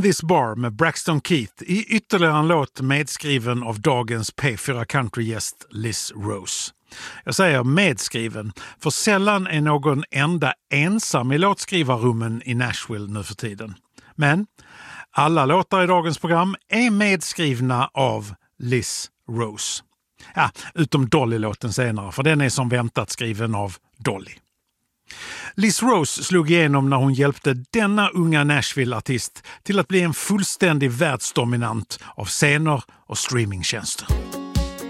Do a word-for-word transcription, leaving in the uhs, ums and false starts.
From This Bar med Braxton Keith i ytterligare en låt medskriven av dagens P fyra Country-gäst Liz Rose. Jag säger medskriven, för sällan är någon enda ensam i låtskrivarrummen i Nashville nu för tiden. Men alla låtar i dagens program är medskrivna av Liz Rose. Ja, utom Dolly-låten senare, för den är som väntat skriven av Dolly. Liz Rose slog igenom när hon hjälpte denna unga Nashville-artist till att bli en fullständig världsdominant av scener och streamingtjänster.